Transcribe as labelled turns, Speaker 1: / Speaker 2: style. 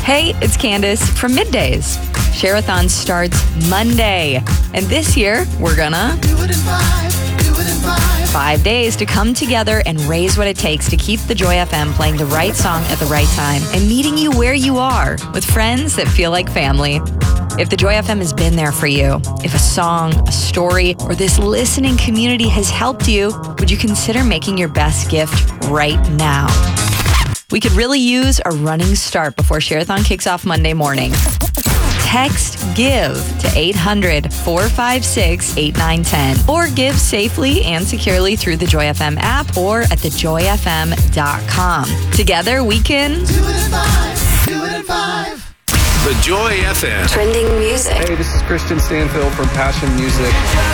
Speaker 1: Hey, it's Candace from Middays. Share-a-thon starts Monday. And this year, we're gonna
Speaker 2: Do it in
Speaker 1: 5 days to come together and raise what it takes to keep the Joy FM playing the right song at the right time and meeting you where you are with friends that feel like family. If the Joy FM has been there for you, if a song, a story, or this listening community has helped you, would you consider making your best gift right now? We could really use a running start before Share-a-thon kicks off Monday morning. Text GIVE to 800-456-8910 or give safely and securely through the Joy FM app or at thejoyfm.com. Together we can
Speaker 2: Do it in 5. Do it in 5.
Speaker 3: The Joy FM.
Speaker 4: Trending music.
Speaker 5: Hey, this is Christian Stanfield from Passion Music.